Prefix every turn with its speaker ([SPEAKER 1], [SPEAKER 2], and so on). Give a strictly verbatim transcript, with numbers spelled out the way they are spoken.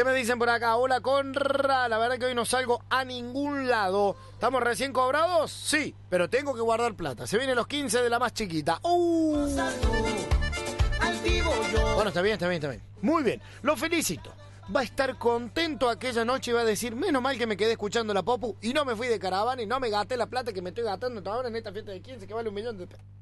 [SPEAKER 1] ¿Qué me dicen por acá? Hola, Conra. La verdad que hoy no salgo a ningún lado. ¿Estamos recién cobrados? Sí, pero tengo que guardar plata. Se vienen los quince de la más chiquita. ¡Uh! Bueno, está bien, está bien, está bien. Muy bien, lo felicito. Va a estar contento aquella noche y va a decir, menos mal que me quedé escuchando la Popu y no me fui de caravana y no me gasté la plata que me estoy gastando ahora en esta fiesta de quince que vale un millón de pesos.